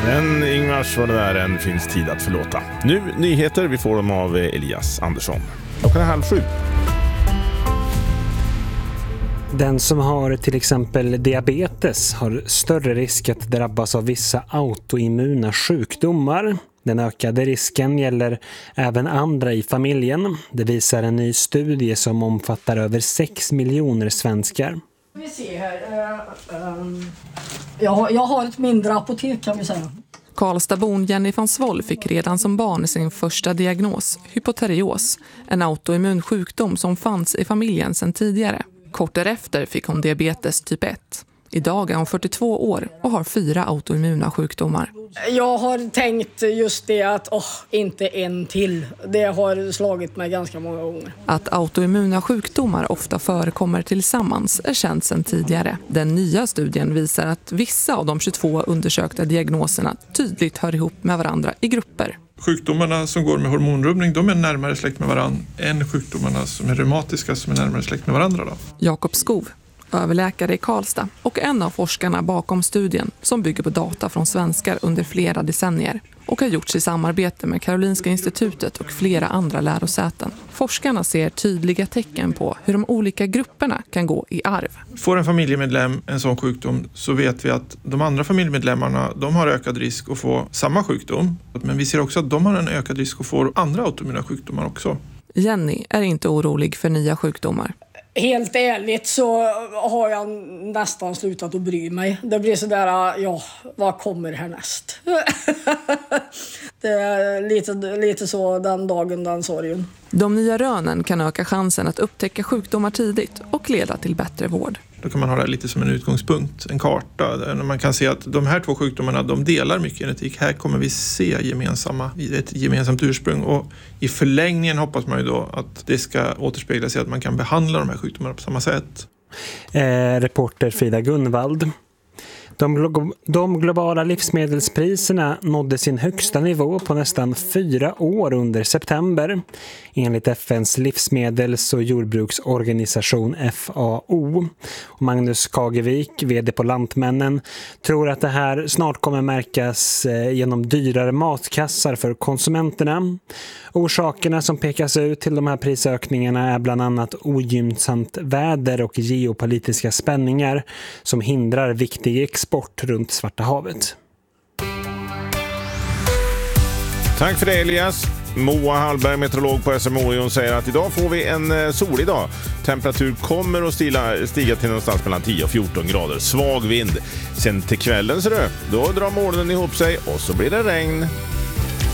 Men Ingvars var det där, en finns tid att förlåta. Nu nyheter, vi får dem av Elias Andersson. Klockan är 6:30. Den som har till exempel diabetes har större risk att drabbas av vissa autoimmuna sjukdomar. Den ökade risken gäller även andra i familjen. Det visar en ny studie som omfattar över 6 miljoner svenskar. Vi ser här. Jag har ett mindre apotek kan vi säga. Karlstadbon Jenny van Svoll fick redan som barn sin första diagnos, hypoterios, en autoimmun sjukdom som fanns i familjen sedan tidigare. Kort därefter fick hon diabetes typ 1. Idag är hon 42 år och har 4 autoimmuna sjukdomar. Jag har tänkt just det att inte en till. Det har slagit mig ganska många gånger. Att autoimmuna sjukdomar ofta förekommer tillsammans är känt sedan tidigare. Den nya studien visar att vissa av de 22 undersökta diagnoserna tydligt hör ihop med varandra i grupper. Sjukdomarna som går med hormonrubbning, de är närmare släkt med varandra än sjukdomarna som är reumatiska som är närmare släkt med varandra. Jakob Skov, överläkare i Karlstad och en av forskarna bakom studien som bygger på data från svenskar under flera decennier och har gjorts i samarbete med Karolinska institutet och flera andra lärosäten. Forskarna ser tydliga tecken på hur de olika grupperna kan gå i arv. Får en familjemedlem en sån sjukdom så vet vi att de andra familjemedlemmarna, de har ökad risk att få samma sjukdom. Men vi ser också att de har en ökad risk att få andra autoimmuna sjukdomar också. Jenny är inte orolig för nya sjukdomar. Helt ärligt så har jag nästan slutat att bry mig. Det blir sådär, vad kommer härnäst? Det är lite så den dagen, den sorgen. De nya rönen kan öka chansen att upptäcka sjukdomar tidigt och leda till bättre vård. Då kan man ha det lite som en utgångspunkt, en karta. Där man kan se att de här 2 sjukdomarna, de delar mycket genetik. Här kommer vi se ett gemensamt ursprung. Och i förlängningen hoppas man ju då att det ska återspegla sig att man kan behandla de här sjukdomarna på samma sätt. Reporter Frida Gunvald. De globala livsmedelspriserna nådde sin högsta nivå på nästan 4 år under september. Enligt FNs livsmedels- och jordbruksorganisation FAO. Magnus Kagevik, vd på Lantmännen, tror att det här snart kommer märkas genom dyrare matkassar för konsumenterna. Orsakerna som pekas ut till de här prisökningarna är bland annat ogynnsamt väder och geopolitiska spänningar som hindrar viktig export runt Svarta havet. Tack för det Elias. Moa Hallberg, meteorolog på SMHI, hon säger att idag får vi en solig dag. Temperatur kommer att stiga till någonstans mellan 10 och 14 grader. Svag vind. Sen till kvällen så då drar molnen ihop sig och så blir det regn.